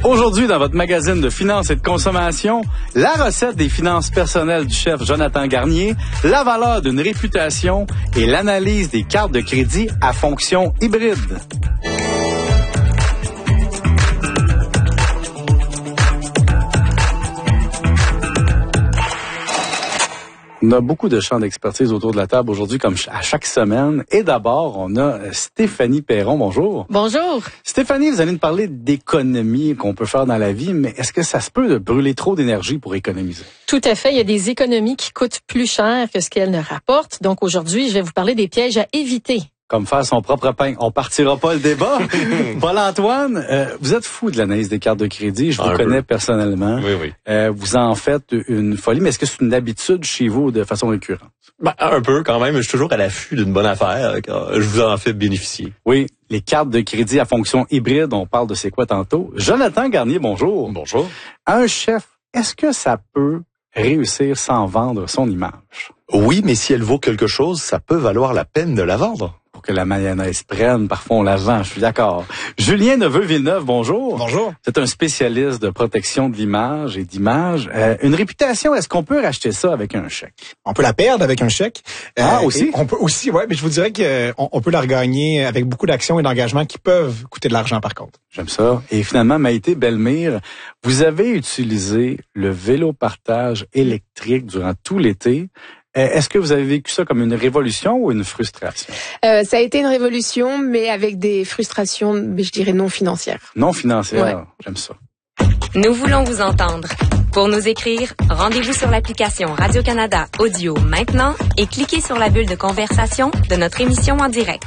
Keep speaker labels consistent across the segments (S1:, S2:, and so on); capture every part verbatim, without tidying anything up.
S1: Aujourd'hui, dans votre magazine de finances et de consommation, la recette des finances personnelles du chef Jonathan Garnier, la valeur d'une réputation et l'analyse des cartes de crédit à fonction hybride. On a beaucoup de champs d'expertise autour de la table aujourd'hui, comme à chaque semaine. Et d'abord, on a Stéphanie Perron. Bonjour.
S2: Bonjour.
S1: Stéphanie, vous allez nous parler d'économie qu'on peut faire dans la vie, mais est-ce que ça se peut de brûler trop d'énergie pour économiser?
S2: Tout à fait. Il y a des économies qui coûtent plus cher que ce qu'elles ne rapportent. Donc aujourd'hui, je vais vous parler des pièges à éviter.
S1: Comme faire son propre pain. On partira pas le débat. Paul-Antoine, euh, vous êtes fou de l'analyse des cartes de crédit. Je vous
S3: un
S1: connais
S3: peu.
S1: personnellement.
S3: Oui, oui.
S1: Euh, vous en faites une folie, mais est-ce que c'est une habitude chez vous de façon récurrente?
S3: Ben, un peu quand même. Je suis toujours à l'affût d'une bonne affaire. Quand je vous en fais bénéficier.
S1: Oui, les cartes de crédit à fonction hybride, on parle de c'est quoi tantôt. Jonathan Garnier, bonjour.
S3: Bonjour.
S1: Un chef, est-ce que ça peut réussir sans vendre son image?
S3: Oui, mais si elle vaut quelque chose, ça peut valoir la peine de la vendre.
S1: Pour que la mayonnaise prenne, parfois on la vend, je suis d'accord. Julien Neveu-Villeneuve, bonjour.
S4: Bonjour.
S1: C'est un spécialiste de protection de l'image et d'image. Euh, une réputation, est-ce qu'on peut racheter ça avec un chèque?
S4: On peut la perdre avec un chèque.
S1: Ah, aussi?
S4: On peut aussi, ouais, mais je vous dirais qu'on on peut la regagner avec beaucoup d'actions et d'engagements qui peuvent coûter de l'argent par contre.
S1: J'aime ça. Et finalement, Maïté Bellemire, vous avez utilisé le vélo partage électrique durant tout l'été. Est-ce que vous avez vécu ça comme une révolution ou une frustration?
S5: Euh, ça a été une révolution, mais avec des frustrations, je dirais, non financières.
S1: Non financières,
S5: ouais.
S1: J'aime ça.
S6: Nous voulons vous entendre. Pour nous écrire, rendez-vous sur l'application Radio-Canada Audio maintenant et cliquez sur la bulle de conversation de notre émission en direct.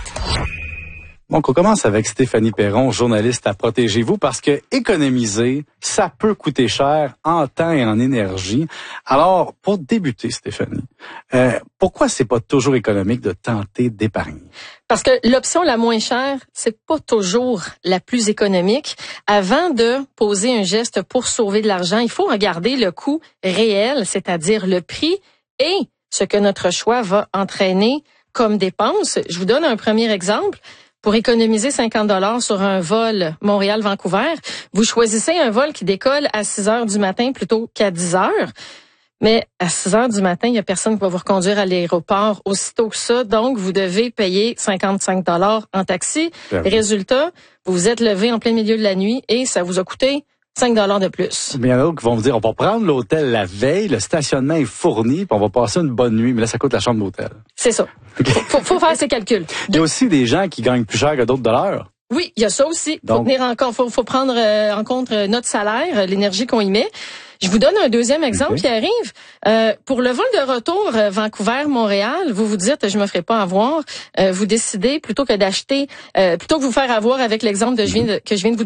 S1: Donc, on commence avec Stéphanie Perron, journaliste à Protégez-vous, parce que économiser, ça peut coûter cher en temps et en énergie. Alors, pour débuter, Stéphanie, euh, pourquoi c'est pas toujours économique de tenter d'épargner?
S2: Parce que l'option la moins chère, c'est pas toujours la plus économique. Avant de poser un geste pour sauver de l'argent, il faut regarder le coût réel, c'est-à-dire le prix et ce que notre choix va entraîner comme dépense. Je vous donne un premier exemple. Pour économiser cinquante dollars sur un vol Montréal-Vancouver, vous choisissez un vol qui décolle à six heures du matin plutôt qu'à dix heures. Mais à six heures du matin, il n'y a personne qui va vous reconduire à l'aéroport aussitôt que ça. Donc, vous devez payer cinquante-cinq dollars en taxi.
S1: Bien
S2: Résultat, vous vous êtes levé en plein milieu de la nuit et ça vous a coûté cinq dollars de plus.
S1: Mais il y en a d'autres qui vont vous dire, on va prendre l'hôtel la veille, le stationnement est fourni, puis on va passer une bonne nuit, mais là, ça coûte la chambre d'hôtel.
S2: C'est ça. Faut, faut faire ces calculs.
S1: Il y a aussi des gens qui gagnent plus cher que d'autres de l'heure.
S2: Oui, il y a ça aussi.
S1: Donc,
S2: faut tenir en compte, faut, faut prendre euh, en compte euh, notre salaire, euh, l'énergie qu'on y met. Je vous donne un deuxième exemple
S1: okay.
S2: qui arrive. Euh, pour le vol de retour euh, Vancouver-Montréal, vous vous dites, je me ferai pas avoir. Euh, vous décidez plutôt que d'acheter, euh, plutôt que vous faire avoir avec l'exemple de, je viens de, que je viens de vous